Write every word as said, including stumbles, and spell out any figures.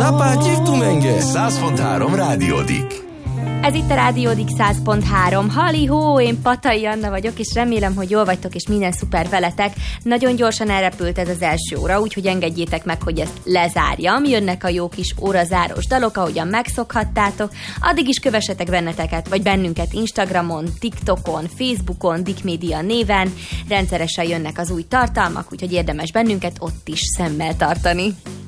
Zapatyik tu menge. száz pont három Rádiódik. Ez itt a Rádiódik száz pont három. Halli-hó, én Patai Anna vagyok, és remélem, hogy jól vagytok, és minden szuper veletek. Nagyon gyorsan elrepült ez az első óra, úgyhogy engedjétek meg, hogy ezt lezárjam. Jönnek a jó kis órazáros dalok, ahogyan megszokhattátok. Addig is kövessetek benneteket, vagy bennünket Instagramon, TikTokon, Facebookon, Dick Media néven. Rendszeresen jönnek az új tartalmak, úgyhogy érdemes bennünket ott is szemmel tartani.